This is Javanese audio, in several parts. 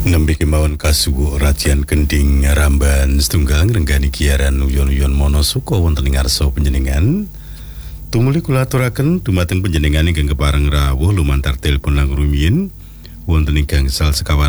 Nembe kemawon kasuwu Rajian Kending Ramban setunggal ngrenggani giaran uyon-uyon Monosuko wonten ing ngarsa panjenengan. Tumuli kula aturaken dumateng panjenengan ingkang kepareng rawuh lumantar telepon lang rumiyin wonten ing gangsal sekawan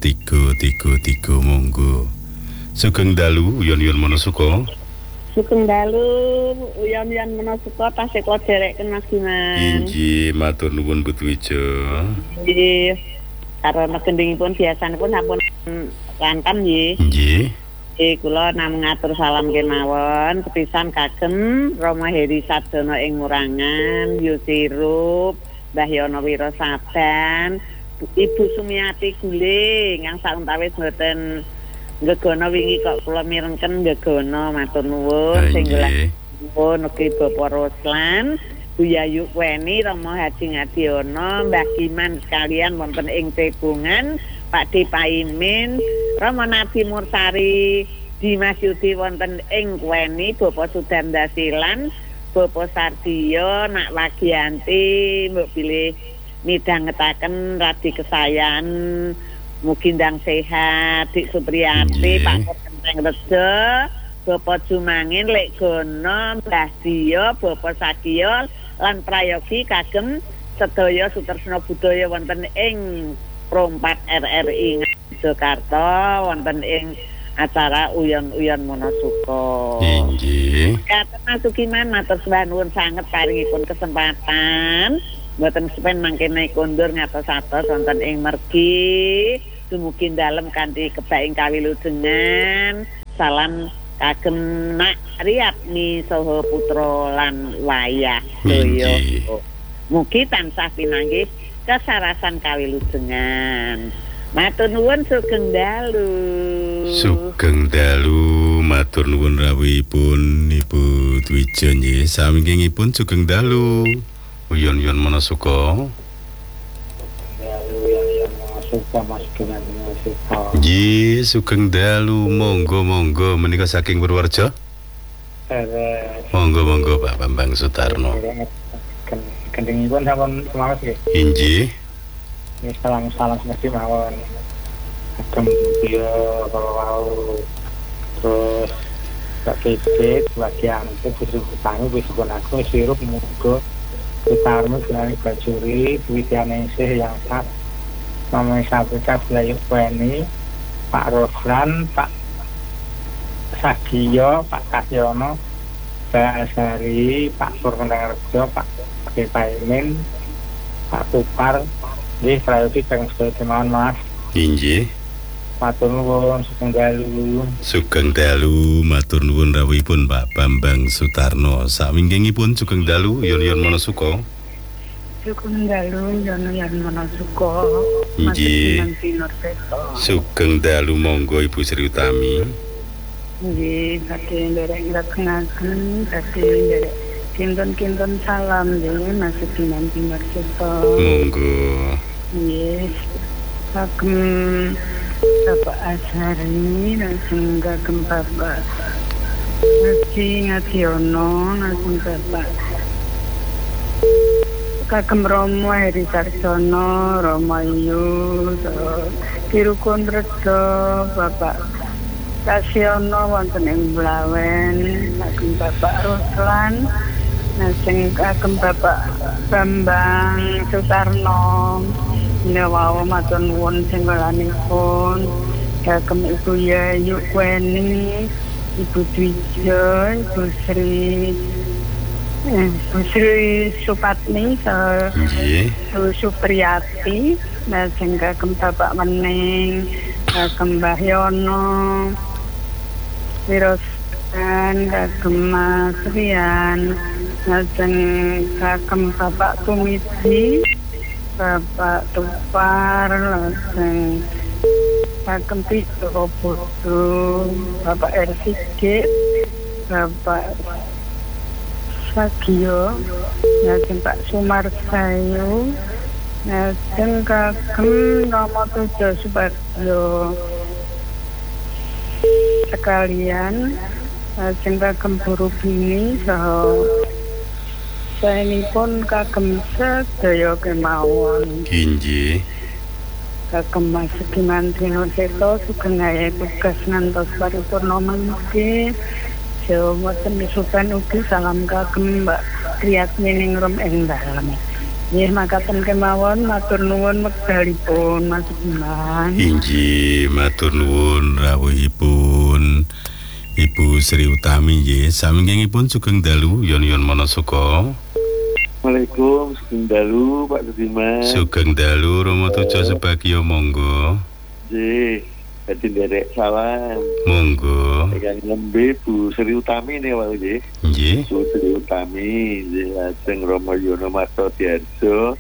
0333 monggo. Sugeng dalu uyon-uyon Monosuko. Sugeng dalu uyon-uyon Monosuko tasih kula dereken Mas Dimas. Inggih matur nuwun Bu Dwijo. Nggih. Karena kendingipun biasanipun sampun lantam nggih. Nggih. Kula namung ngatur salam kemawon sepisan kagem Rama Heri Sarjono ing Murangan, Yusirup, Mbah Yono Wirasaban, Ibu Sumiati Guling yang sauntawis mboten ngegono wingi kok kula mirengken ngegono matur nuwun sing nuwun ugi Bapak Roslan Bu Yayu Weni, Romo Haji Ngadiono, Mbah Giman sekalian wonten ing Tebungan, Pak D Paimin, Romo Nabi Mursari, Dimas Yudi wonten ing Weni, Bapak Sudanda Silan, Bapak Sardiyo, Nak Wagianti, mbok pilih midhangetaken radi kesayan, mugi ndang sehat, Dik Supriyati, Pak Kenteng Rejo, Bapak Jumangin, Lek Gono, Mbah Dio, Bapak Sakiyo, lan prayogi kagem sedaya sutresna budaya wonten ing Prompat RRI Jakarta wonten ing acara uyon-uyon Monosuko. Inggih. Katen Masukiman matur sembah nuwun sanget paringipun kesempatan mboten sepen mangkene kondur ngatos-atos wonten ing mergi dumugi dalem kanthi kebaing kawilujengan. Salam kagem Nak Riyatmi saha putra lan wayah daya. Mugi tansah pinanggih kasarasan kawilujengan. Matur nuwun sugeng dalu. Sugeng dalu matur nuwun rawuhipun Ibu Dwijo nggih. Samingkingipun sugeng dalu. Uyon-uyon Monosuko. Nggih, sugeng dalu, monggo menika saking Purworejo. Monggo Pak Bambang Sutarno. Kendingipun sampun selamat nggih. Inggih. Nggih salam mesti mawon. Agem yo kalau terus Pak Kecet bagian itu utang wis pun aku sirup muga Sutarno dengan Bajuri Widiane yang sat Mama Sabeka Belayu Weni, Pak Roslan, Pak Sagiyo, Pak Kasyono, Mbak Asari, Pak Purwondarjo, Pak Paimin, Pak Kupar, nggih prayogi kang sedaya kemawon Mas. Inggih. Matur nuwun sugeng dalu. Sugeng dalu matur nuwun rawuhipun Pak Bambang Sutarno. Sawingkingipun sugeng dalu uyon-uyon Monosuko. Sugeng dalu uyon-uyon Monosuko. Nggih. Sugeng dalu monggo Ibu Sri Utami. Nggih, badhe nderek-nderekengaken, badhe nderek kinten-kinten salam nggih Mas Dinanti Marcito. Monggo. Nggih. Kagem Bapak Azhari, langsung kagem Bapak Haji Ngadiono, langsung Bapak kagem Romo Heri Sarjono, Romo Yu, Kirukun Rejo, Bapak Kasyono wonten ing Blawen, kagem Bapak Roslan, lajeng kagem Bapak Bambang Sutarno, nyawa matur nuwun sing welanipun, kagem Ibu Yayu Weni, Ibu Dwijo, Ibu Sri Supatni, Ibu Supriyati, lajeng kagem Bapak Mening, kagem Mbah Yono Wirasaban, kagem Mas Rian, lajeng kagem Bapak Tumidi, Bapak Tupar, lajeng kagem Tito Putu, Bapak Ersigit, Bapak Sagiyo, lajeng Pak Sumarsayu, lajeng kagem Nomo Tujo Subagyo sekalian, lajeng kagem Buru Bini saha saenipun kagem sedaya kemawon. Inggih. kagem Mas Mantri Nurseto sugeng ayahe tugas ngantos paripurna mangke. Jawa mboten misukan ugi salam kagem Mbak Triyatni Ningrum ing dalem. Nggih makaten kemawon matur nuwun wekdalipun Mas Iman. Inggih matur nuwun rawuhipun Ibu Sri Utami nggih. Samengingipun sugeng dalu yon-yon Monasuka. Assalamualaikum, sugeng dalu Pak Sudiman. Sugeng dalu Romo Tujo Subagio monggo. Nggih, dadi nderek salam. Monggo. Ingkang nembe Bu Sri Utami nih Pak nggih. Nggih. Bu Sri Utami lajeng Romo Yono Marto Diarso,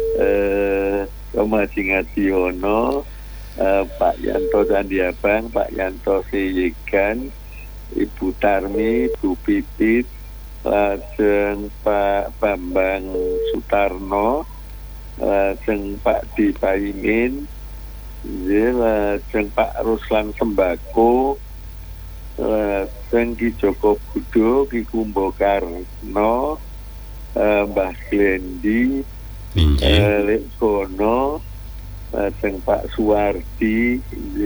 Romo Singadiono, Pak Yanto Candiabang, Pak Yanto Seyegan, Ibu Tarmi, Bu Pipit, lajeng Pak Bambang Sutarno, lajeng Pak Di Paimin, lajeng Pak Ruslan Sembako, lajeng Ki Joko Budo, Ki Kumbo Karno, Mbah Glendi, Lek Kono, lajeng Pak Suwardi,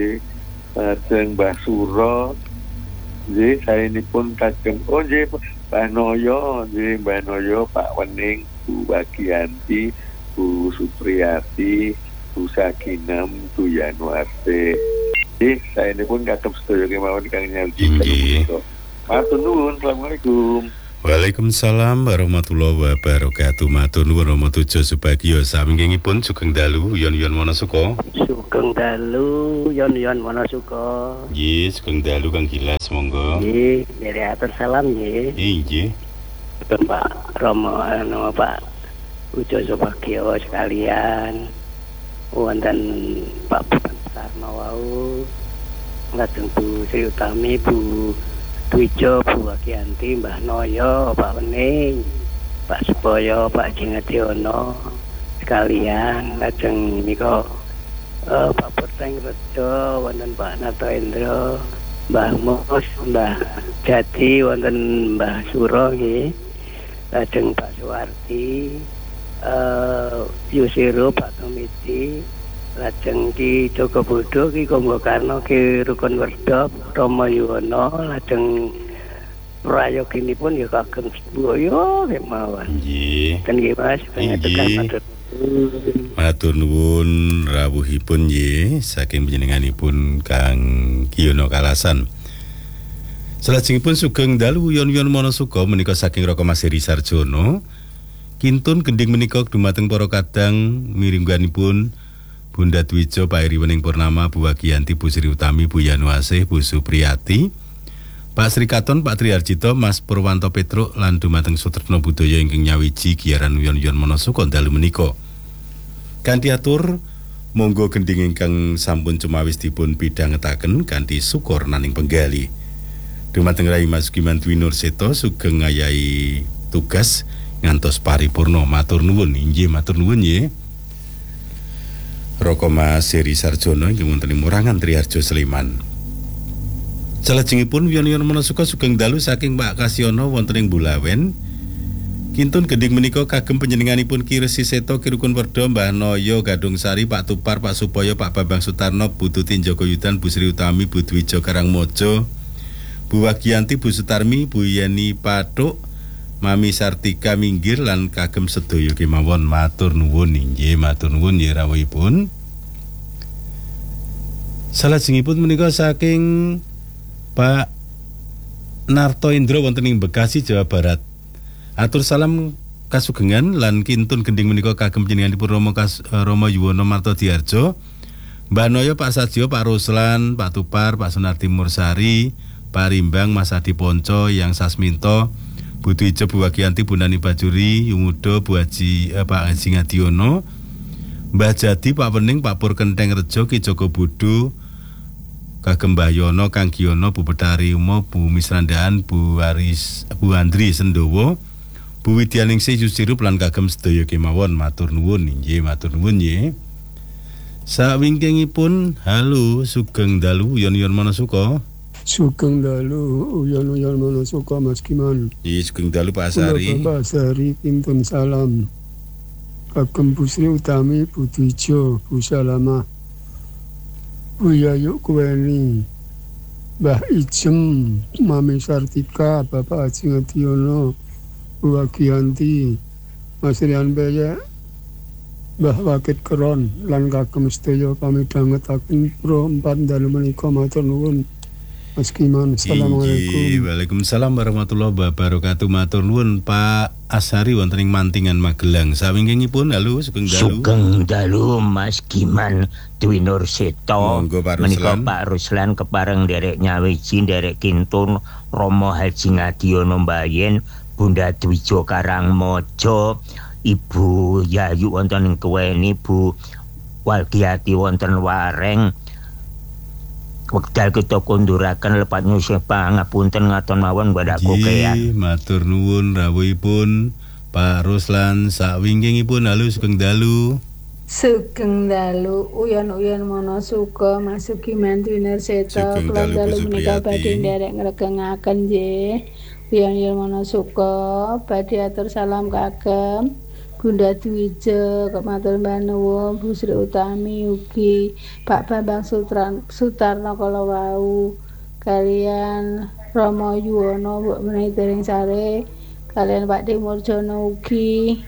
lajeng Mbah Suro, saya ini pun kagem Mbah Noyo, Pak Wening, Bu Bagianti, Bu Supriyati, Bu Sakinem, Bu Yanuarte. Saya ini pun kagem sedaya kemawon kang nyaldi. Matur nuwun, Assalamualaikum. Waalaikumsalam warahmatullahi wabarakatuh. Matur nuwun Romo Tujo Subagio. Samengingipun sugeng dalu yon-yon Monasuka. Sugeng dalu yon-yon Monasuka. Nggih, sugeng dalu Kang Gilas monggo. Nggih, atur salam nggih. Nggih. Pak Romo Pak Tujo Subagio sekalian. Wonten Pak Sarno wau. Lajeng Bu Sri Utami, Bu Twijo, Bu Bagianti, Mbah Noyo, Pak Wening, Pak Supoyo, Pak Jingadiono sekalian. Lajeng nika Pak Purteng Rejo, wonten Pak Nato Endro, Mbah Mus, Mbah Jati, wonten Mbah Suro nggih. Lajeng Pak Suwardi, Yusiro, Pak Tomiti, lajeng Ki Joko Budo, Ki Kumbo Karno, Ki Rukun Werdo, Romo Yuwono, lajeng prayoginipun ya kagem sedaya kemawon. Nggih. Ten nggih Mas, Nggih. Matur nuwun rawuhipun nggih saking panjenenganipun Kang Giono Kalasan. Salajengipun sugeng dalu yon-yon Monasuka menika saking Roko Mas Heri Sarjono. Kintun gending menika dumateng para kadang miringganipun Bunda Dwijo, Pak Eri Wening Purnama, Bu Bagianti, Bu Sri Utami, Bu Yanuasih, Bu Supriyati, Pak Sri Katon, Pak Triarjito, Mas Purwanto Petruk lan dumateng Sutresno Budaya ingkang nyawiji giyaran yon-yon Monasuka dalu menika. Kanthi atur monggo gending ingkang sampun cumawis dipun pidhangetaken kanthi syukur naning penggali. Dumateng Rai Mas Mantri Nurseto sugeng ngayahi tugas ngantos paripurna. Matur nuwun, inggih matur nuwun nggih. Roko Mas Heri Sarjono inggih wonten ing Murangan Triharjo Sleman. Salajengipun yon-yon Monasuka sugeng dalu saking Pak Kasyono wonten ing Bulawen. Kintun gending menika kagem panjenenganipun Ki Resi Seto, Ki Rukun Werdo, Mbah Noyo, Gadung Sari, Pak Tupar, Pak Supoyo, Pak Bambang Sutarno, Bu Tutin Joko Yudan, Bu Sri Utami, Bu Dwijo Karangmojo, Bu Bagianti, Bu Sutarmi, Bu Yeni Patuk, Mami Sartika minggir lan kagem sedaya kemawon. Matur nuwun inggih, matur nuwun nggih rawuhipun. Salajengipun menika saking Pak Narto Indro wonten ing Bekasi, Jawa Barat. Atur salam kasugengan lan kintun gending menika kagem panjenenganipun Romo Yuwono Marto Diarjo, Mbah Noyo, Pak Sadio, Pak Ruslan, Pak Tupar, Pak Sunardi Mursari, Pak Rimbang, Mas Adi Ponco, Yang Sasminto, Bu Twijo, Bu Bagianti, Bu Nani Bajuri, Yumudo, Bu Haji, Pak Haji Ngadiono, Mbah Jadi, Pak Wening, Pak Pur Kenteng Rejo, Ki Joko Budu, kagem Mbah Yono, Kang Giono, Bu Betari Umo, Bu Misrandaan, Bu Andri Sendowo, Bu Widyaningsih Yusirup lan kagem sedaya kemawon. Matur nuwun inggih, matur nuwun nggih. Sawingkingipun halo sugeng dalu yon-yon Monasuka. Sugeng dalu yon-yon Monasuka Mas Kiman. Nggih, sugeng dalu Pak Asari. Pak Asari pintun salam kagem Bu Sri Utami, Bu Dwijo, Bu Salama, Buyayu kuweni Mbah Ijem, Mami Sartika, Bapak Haji Ngadiono, Bu Agianti, Mas Rian Beye, Mbah Wakit Keron, lan kagem sedaya pamidhangetaken pro 4 dalu menika matur nuwun. Mas Kiman, assalamualaikum. Waalaikumsalam warahmatullahi wabarakatuh. Matur nuwun Pak Asari wonten ing Mantingan Magelang. Sawingkingipun halo Sugeng Dalu. Sugeng Dalu Mas Kiman Dwi Nur Seto. Menika Pak Ruslan kepareng derek Nyawiji, derek Kintun, Romo Haji Ngadiono Mbayen, Bunda Dwijo Karangmojo, Ibu Yayu wonten ing Kuweni, Bu Walgiati wonten Wareng. Wekdal kita konduraken lepat nyusun pangapunten ngaton mawon badhe kokean. Matur nuwun rawuhipun Pak Ruslan. Sawingkingipun halo Sugeng Dalu. Sugeng Dalu uyon-uyon mono suka masuki Dwi Nur Seto kula dalu menika badhe nderek ngregengaken nggih. Uyon-uyon mono suka badhe atur salam kagem Bunda Dwija, Matur Mbah Nuwun, Bu Sri Utami ugi Pak Bambang Sutarno kala wau kalian Romo Yuwono Mbok menawi dereng sare kalian Pak Dimurjono ugi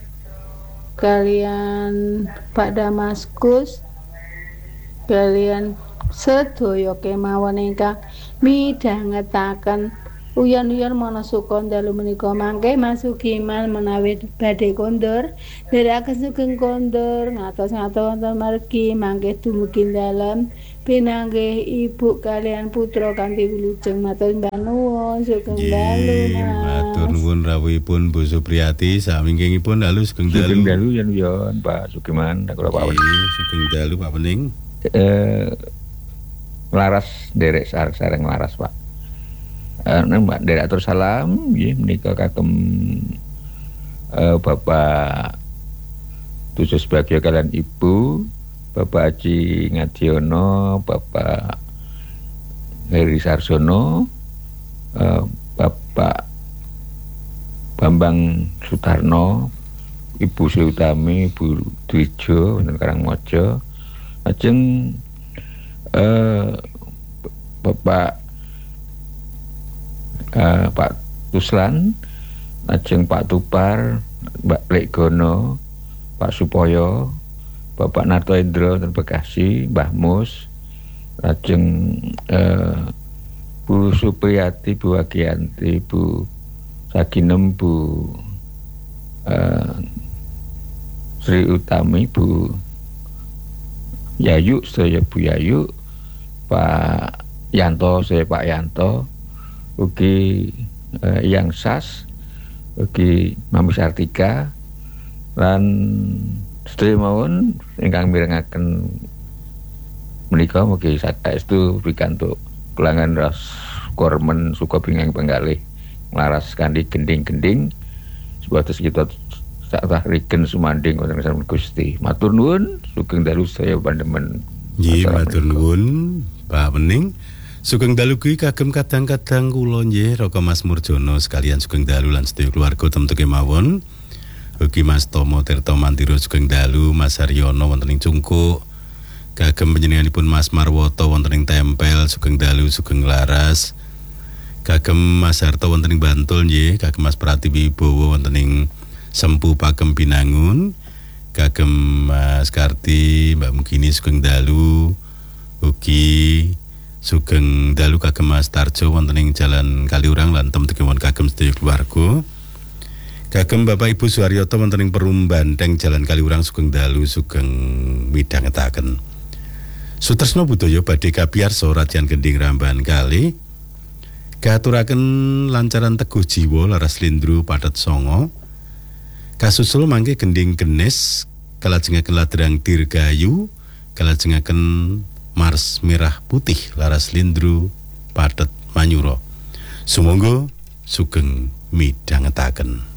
kalian Pak Damaskus kalian sedaya kemawon ingkang midhangetaken uyon-uyon mono suka dalu menika mangke masukiman menawi badhe kondur nderekaken sugeng kondur ngatos-ngatos wonten margi mangke dumugi dalem pinanggih ibu kalian putra kanthi wilujeng matur Mbah nuwun sugeng dalu matur nuwun rawuhipun Bu Supriyati. Sawingkingipun halo Sugeng Dalu. Sugeng Dalu yen Pak Sukiman kula pawon. Sugeng Dalu Pak Pening. Laras derek sareng laras Pak. Mbak Direktur salam nggih menika kagem Bapak Tusus Bagio kalian Ibu Bapak Haji Ngadiono, Bapak Heri Sarsono, Bapak Bambang Sutarno, Ibu Sri Utami, Ibu Dwijo wonten Karangmojo, lajeng Bapak Pak Tuslan, lajeng Pak Tupar, Mbak Legono, Pak Supoyo, Bapak Narto Indro dan Bekasi, Mbah Mus, lajeng Bu Supriyati, Bu Agianti, Bu Saginem, Bu Sri Utami, Bu Yayu, saya Bu Yayu, Pak Yanto, saya Pak Yanto, ugi Yang Sas, ugi Mami Sartika, lan sedaya mawon ingkang mirengaken menika mugi saestu pikantuk kelangan ras kormen suka bingeng penggalih nglaras kanthi gending-gending sebatas kita saktah rigen sumanding wonten sampun Gusti. Matur nuwun sugeng dalu saya pandemen. Nggih matur nuwun Pak Pening. Sugeng dalu kuwi kagem kadang-kadang kula nggih Raka Mas Murjono sekalian sugeng dalu lan sedaya keluarga temtu kemawon. Ugi Mas Tomo Tirto Mantiro sugeng dalu, Mas Haryono wonten ing Cungkuk. Kagem panjenenganipun Mas Marwoto wonten ing Tempel sugeng dalu sugeng laras. Kagem Mas Harto wonten ing Bantul nggih, kagem Mas Pratiwibowo wonten ing Sempu Pakem Binangun. Kagem Mas Karti, Mbak Mugini sugeng dalu. Ugi sugeng dalu kagem Mas Tarjo wonten ing Jalan Kaliurang lan temtu kemawon kagem sedaya keluarga. Kagem Bapak Ibu Suharyoto wonten ing Perum Banteng Jalan Kaliurang sugeng dalu sugeng midhangetaken. Sutresna budaya badhe kapiyarsa Rajan Gending Rambahan kalih. Katuraken lancaran teguh jiwa laras lindru padet songo. Kasusul mangke gending genis kalajengaken ladrang dirgayu kalajengaken Mars merah putih laras lindru padet manyura. Sumangga sugeng midhangetaken.